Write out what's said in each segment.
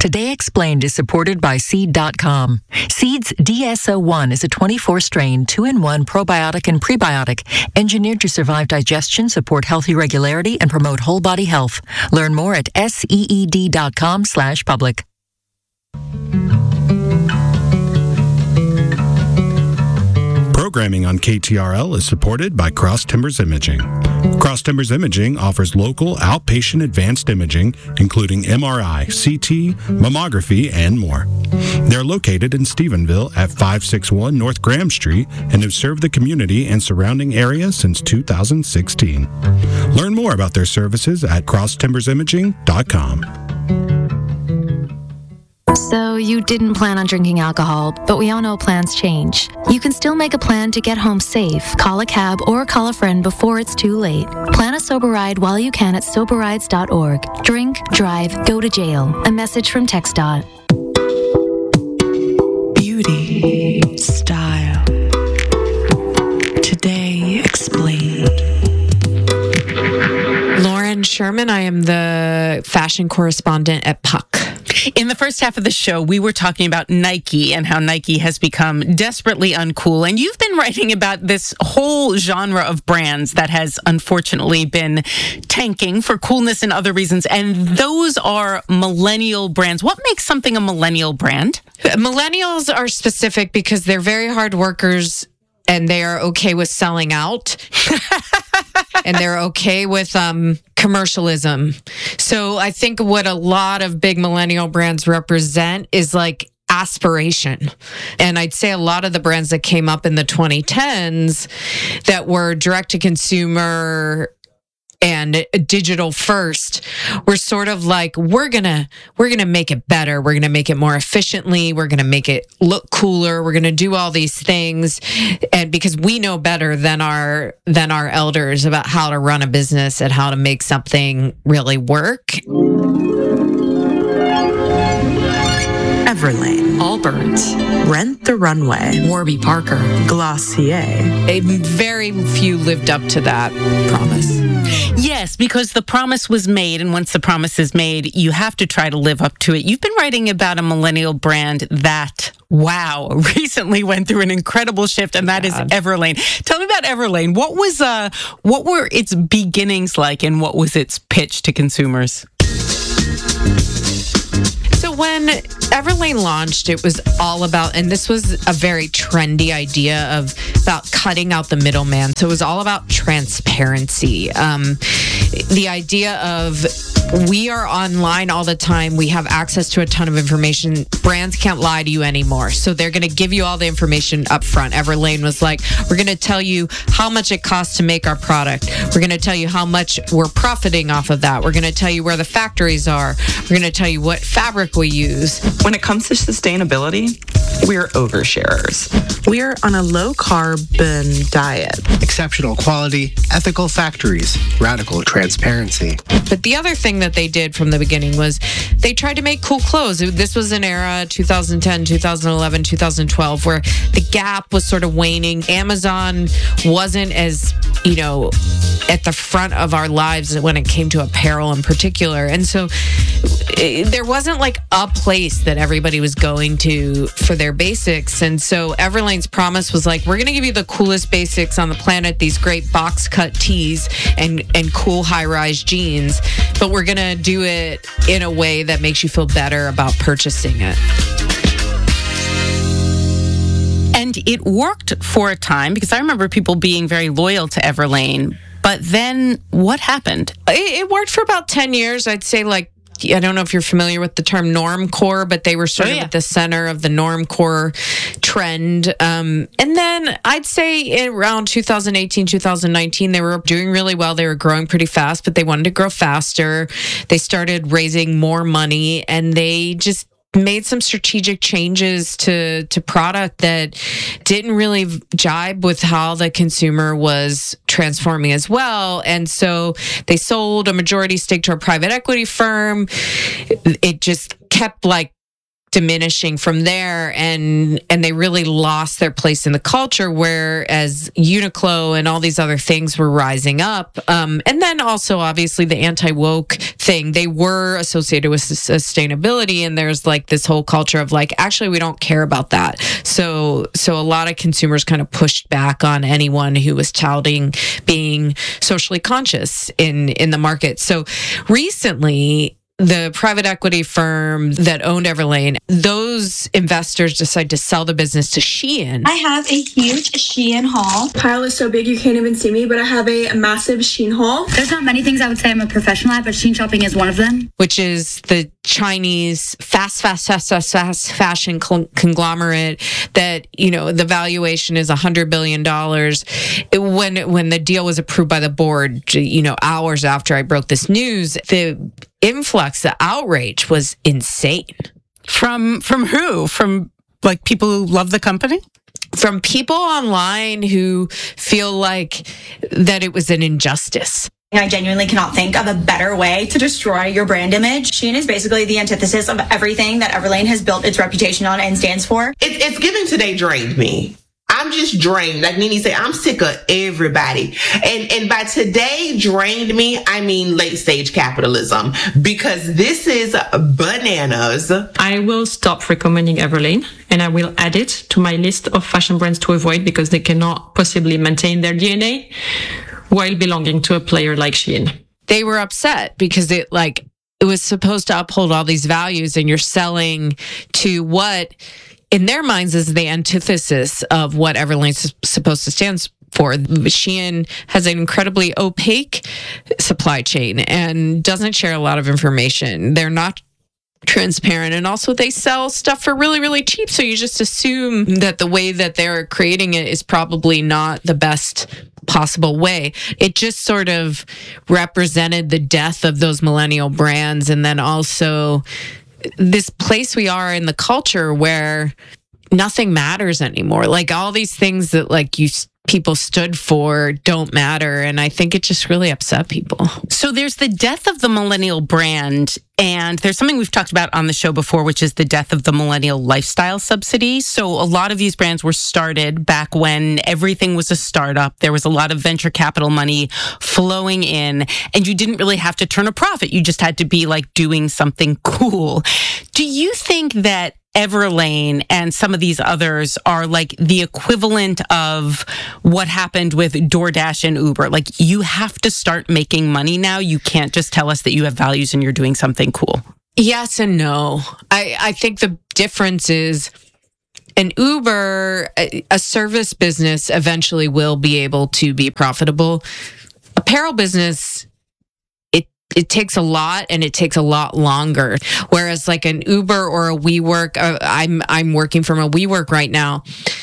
Today Explained is supported by Seed.com. Seed's DSO1 is a 24-strain, 2-in-1 probiotic and prebiotic, engineered to survive digestion, support healthy regularity, and promote whole body health. Learn more at seed.com/public. Programming on KTRL is supported by Cross Timbers Imaging. Cross Timbers Imaging offers local outpatient advanced imaging, including MRI, CT, mammography, and more. They're located in Stephenville at 561 North Graham Street and have served the community and surrounding area since 2016. Learn more about their services at crosstimbersimaging.com. So you didn't plan on drinking alcohol, but we all know plans change. You can still make a plan to get home safe. Call a cab or call a friend before it's too late. Plan a sober ride while you can at soberrides.org. Drink, drive, go to jail. A message from TxDOT. Beauty, style. Today Explained. Lauren Sherman, I am the fashion correspondent at Puck. In the first half of the show, we were talking about Nike and how Nike has become desperately uncool. And you've been writing about this whole genre of brands that has unfortunately been tanking for coolness and other reasons. And those are millennial brands. What makes something a millennial brand? Millennials are specific because they're very hard workers and they are okay with selling out. And they're okay with commercialism. So I think what a lot of big millennial brands represent is like aspiration. And I'd say a lot of the brands that came up in the 2010s that were direct to consumer and digital first, we're sort of like, we're gonna make it better. We're gonna make it more efficiently. We're gonna make it look cooler. We're gonna do all these things, and because we know better than our elders about how to run a business and how to make something really work. Everlane, Allbirds, Rent the Runway, Warby Parker, Glossier. Very few lived up to that promise. Yes, because the promise was made, and once the promise is made, you have to try to live up to it. You've been writing about a millennial brand that, wow, recently went through an incredible shift, and that is Everlane. Tell me about Everlane. What were its beginnings like, and what was its pitch to consumers? So when Everlane launched, it was all about, and this was a very trendy idea about cutting out the middleman. So it was all about transparency. The idea of we are online all the time. We have access to a ton of information. Brands can't lie to you anymore. So they're going to give you all the information up front. Everlane was like, we're going to tell you how much it costs to make our product. We're going to tell you how much we're profiting off of that. We're going to tell you where the factories are. We're going to tell you what fabric we use. When it comes to sustainability, we're oversharers. We're on a low-carbon diet. Exceptional quality, ethical factories, radical transparency. But the other thing that they did from the beginning was they tried to make cool clothes. This was an era, 2010, 2011, 2012, where the gap was sort of waning. Amazon wasn't as, at the front of our lives when it came to apparel in particular. And so there wasn't like a place that everybody was going to for their basics. And so Everlane's promise was like, we're going to give you the coolest basics on the planet, these great box cut tees and cool high-rise jeans, but we're going to do it in a way that makes you feel better about purchasing it. And it worked for a time, because I remember people being very loyal to Everlane. But then what happened? It worked for about 10 years. I'd say I don't know if you're familiar with the term normcore, but they were sort of at the center of the normcore trend. And then I'd say around 2018, 2019, they were doing really well. They were growing pretty fast, but they wanted to grow faster. They started raising more money, and they just made some strategic changes to product that didn't really jibe with how the consumer was transforming as well. And so they sold a majority stake to a private equity firm. It just kept diminishing from there, and they really lost their place in the culture, whereas Uniqlo and all these other things were rising up. And then also obviously the anti-woke thing, they were associated with sustainability, and there's like this whole culture of like, actually we don't care about that. So a lot of consumers kind of pushed back on anyone who was touting being socially conscious in the market. So recently, the private equity firm that owned Everlane, those investors decided to sell the business to Shein. I have a huge Shein haul. Pile is so big you can't even see me, but I have a massive Shein haul. There's not many things I would say I'm a professional at, but Shein shopping is one of them. Which is the Chinese fast fashion conglomerate that, you know, the valuation is $100 billion. When the deal was approved by the board, you know, hours after I broke this news, the influx, the outrage was insane. From who? From like people who love the company? From people online who feel like that it was an injustice. I genuinely cannot think of a better way to destroy your brand image. Shein is basically the antithesis of everything that Everlane has built its reputation on and stands for. It's given today drained me. I'm just drained. Like Nene said, I'm sick of everybody. And by today drained me, I mean late stage capitalism, because this is bananas. I will stop recommending Everlane and I will add it to my list of fashion brands to avoid because they cannot possibly maintain their DNA while belonging to a player like Shein. They were upset because it was supposed to uphold all these values, and you're selling to what in their minds is the antithesis of what Everlane's supposed to stand for. Shein has an incredibly opaque supply chain and doesn't share a lot of information. They're not transparent, and also they sell stuff for really, really cheap. So you just assume that the way that they're creating it is probably not the best possible way. It just sort of represented the death of those millennial brands, and then also this place we are in the culture where nothing matters anymore. Like all these things that like people stood for don't matter. And I think it just really upset people. So there's the death of the millennial brand, and there's something we've talked about on the show before, which is the death of the millennial lifestyle subsidy. So a lot of these brands were started back when everything was a startup. There was a lot of venture capital money flowing in, and you didn't really have to turn a profit. You just had to be like doing something cool. Do you think that Everlane and some of these others are like the equivalent of what happened with DoorDash and Uber? Like, you have to start making money now. You can't just tell us that you have values and you're doing something cool. Yes and no. I think the difference is an Uber, a service business eventually will be able to be profitable. Apparel business, it takes a lot and it takes a lot longer. Whereas like an Uber or a WeWork, I'm working from a WeWork right now.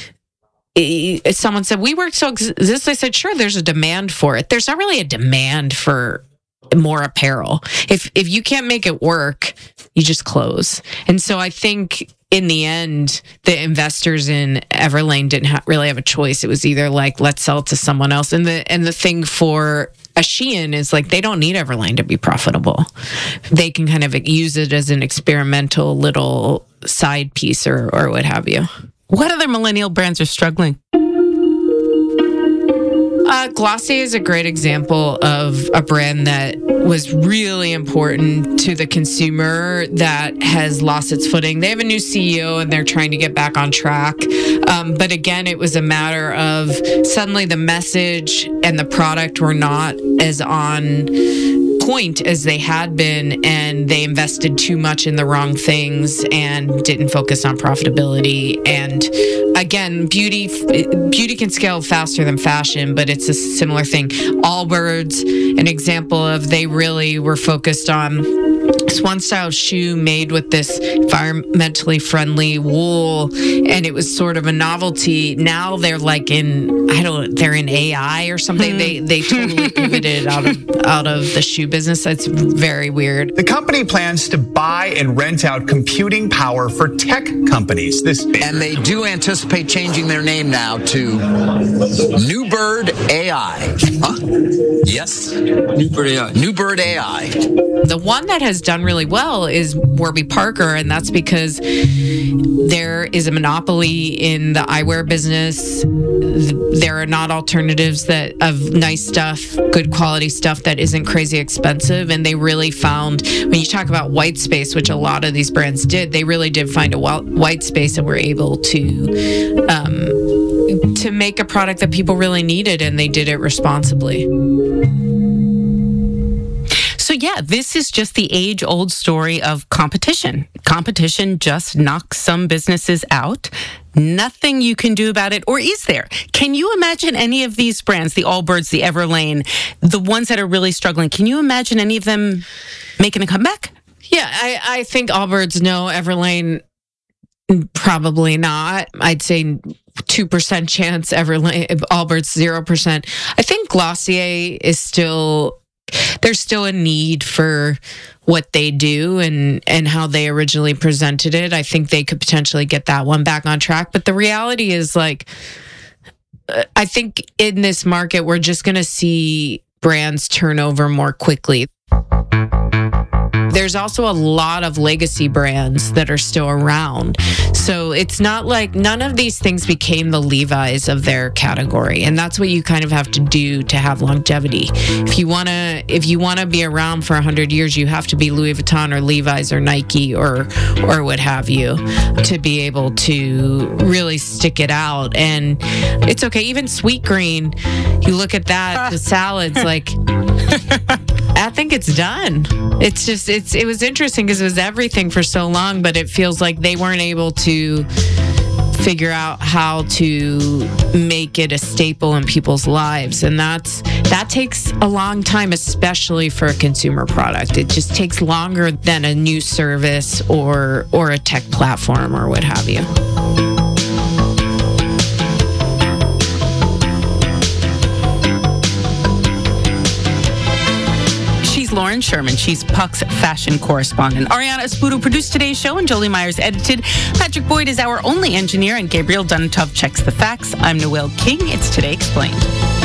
Someone said, WeWork so exists. I said, sure, there's a demand for it. There's not really a demand for more apparel. If you can't make it work, you just close. And so I think in the end, the investors in Everlane didn't really have a choice. It was either like, let's sell it to someone else. And the thing for a Shein is like, they don't need Everlane to be profitable. They can kind of use it as an experimental little side piece or what have you. What other millennial brands are struggling? Glossier is a great example of a brand that was really important to the consumer that has lost its footing. They have a new CEO and they're trying to get back on track. But again, it was a matter of suddenly the message and the product were not as on point as they had been, and they invested too much in the wrong things and didn't focus on profitability. And again, beauty can scale faster than fashion, but it's a similar thing. Allbirds, an example of they really were focused on this one style shoe made with this environmentally friendly wool, and it was sort of a novelty. Now they're like they're in AI or something. They totally pivoted out of the shoe business. That's very weird. The company plans to buy and rent out computing power for tech companies. And they do anticipate changing their name now to New Newbird AI. Huh? Yes, Newbird AI. Newbird AI. The one that has done really well is Warby Parker, and that's because there is a monopoly in the eyewear business. There are not alternatives that of nice stuff, good quality stuff that isn't crazy expensive. And they really found, when you talk about white space, which a lot of these brands did, they really did find a white space and were able to make a product that people really needed, and they did it responsibly. So yeah, this is just the age-old story of competition. Competition just knocks some businesses out. Nothing you can do about it, or is there? Can you imagine any of these brands, the Allbirds, the Everlane, the ones that are really struggling, can you imagine any of them making a comeback? Yeah, I think Allbirds, no. Everlane, probably not. I'd say 2% chance. Everlane, Allbirds, 0%. I think Glossier is still... There's still a need for what they do and how they originally presented it. I think they could potentially get that one back on track. But the reality is, like, I think in this market, we're just going to see brands turn over more quickly. There's also a lot of legacy brands that are still around. So it's not like none of these things became the Levi's of their category. And that's what you kind of have to do to have longevity. If you want to be around for 100 years, you have to be Louis Vuitton or Levi's or Nike or what have you to be able to really stick it out. And it's okay. Even Sweetgreen, you look at that, the salads, like... I think it's done. It's just, it was interesting because it was everything for so long, but it feels like they weren't able to figure out how to make it a staple in people's lives. And that takes a long time, especially for a consumer product. It just takes longer than a new service or a tech platform or what have you. Lauren Sherman. She's Puck's fashion correspondent. Ariana Espudo produced today's show, and Jolie Myers edited. Patrick Boyd is our only engineer, and Gabriel Dunatov checks the facts. I'm Noelle King. It's Today Explained.